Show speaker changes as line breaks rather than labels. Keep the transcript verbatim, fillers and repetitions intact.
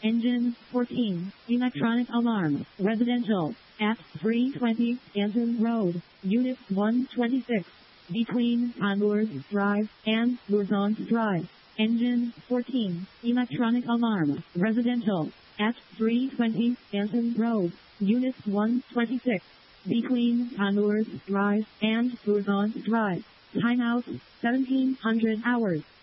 Engine fourteen. Electronic alarm. Residential. At three twenty Stanton Road. Unit one twenty-six. Between Condours Drive and Lurzon Drive. Engine fourteen. Electronic alarm. Residential. At three twenty Stanton Road. Unit one twenty-six. Between Condours Drive and Lurzon Drive. Timeout seventeen hundred hours.